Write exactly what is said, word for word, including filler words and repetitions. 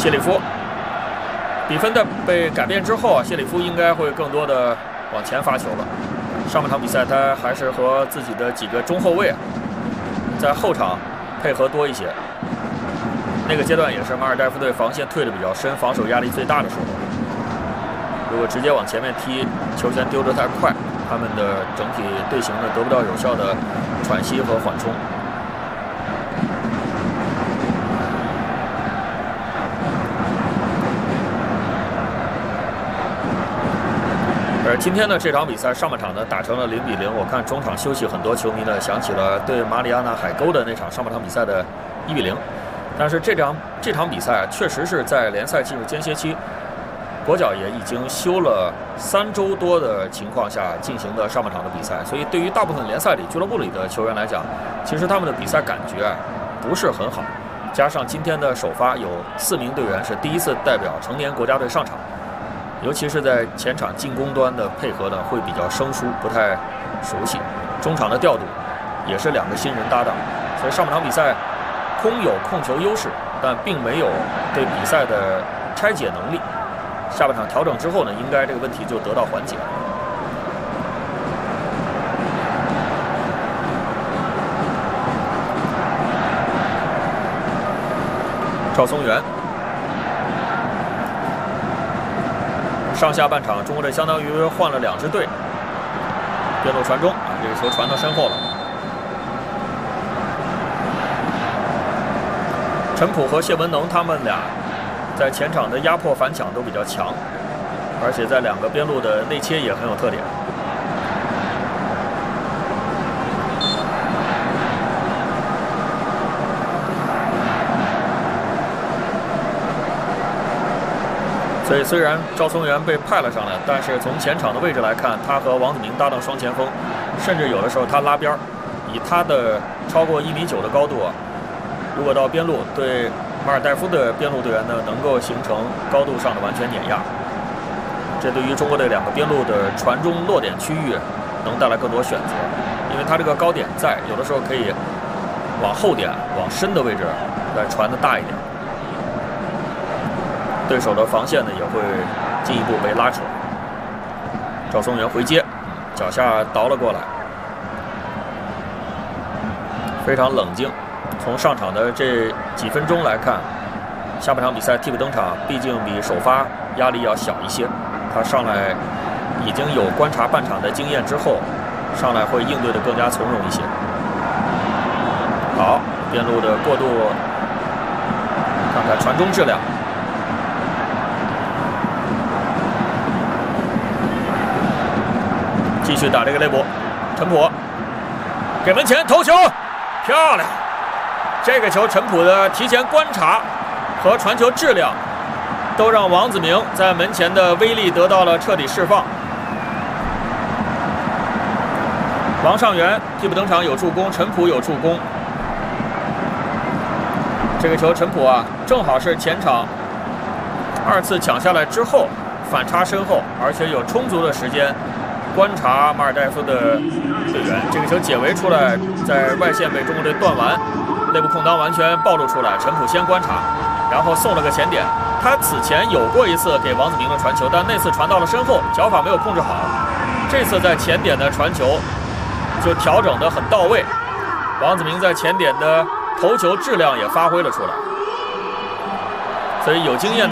谢里夫，比分的被改变之后啊，谢里夫应该会更多的往前发球了。上半场比赛他还是和自己的几个中后卫啊，在后场配合多一些。那个阶段也是马尔代夫队防线退得比较深，防守压力最大的时候。如果直接往前面踢，球权丢得太快，他们的整体队形呢得不到有效的喘息和缓冲。而今天呢，这场比赛上半场呢打成了零比零。我看中场休息，很多球迷呢想起了对马里亚纳海沟的那场上半场比赛的一比零。但是这场这场比赛啊，确实是在联赛进入间歇期，国脚也已经休了三周多的情况下进行的上半场的比赛，所以对于大部分联赛里俱乐部里的球员来讲，其实他们的比赛感觉啊不是很好。加上今天的首发有四名队员是第一次代表成年国家队上场。尤其是在前场进攻端的配合呢，会比较生疏，不太熟悉。中场的调度也是两个新人搭档，所以上半场比赛空有控球优势，但并没有对比赛的拆解能力。下半场调整之后呢，应该这个问题就得到缓解。赵松元。上下半场，中国队相当于换了两支队。边路传中啊，这个球传到身后了。陈普和谢文能他们俩在前场的压迫反抢都比较强，而且在两个边路的内切也很有特点。所以虽然赵松元被派了上来，但是从前场的位置来看，他和王子明搭档双前锋，甚至有的时候他拉边儿，以他的超过一米九的高度啊，如果到边路对马尔代夫的边路队员呢，能够形成高度上的完全碾压。这对于中国队两个边路的传中落点区域能带来更多选择，因为他这个高点在，有的时候可以往后点、往深的位置来传的大一点。对手的防线呢也会进一步被拉扯。赵松元回接，脚下倒了过来，非常冷静。从上场的这几分钟来看，下半场比赛替补登场，毕竟比首发压力要小一些。他上来已经有观察半场的经验之后，上来会应对的更加从容一些。好，边路的过渡，看看传中质量。继续打这个内部，陈普给门前头球，漂亮！这个球陈普的提前观察和传球质量，都让王子明在门前的威力得到了彻底释放。王上元替补登场有助攻，陈普有助攻。这个球陈普啊，正好是前场二次抢下来之后反差身后，而且有充足的时间观察马尔代夫的队员。这个球解围出来，在外线被中国队断完，内部空当完全暴露出来。陈普先观察，然后送了个前点。他此前有过一次给王子明的传球，但那次传到了身后，脚法没有控制好。这次在前点的传球就调整得很到位，王子明在前点的头球质量也发挥了出来。所以有经验的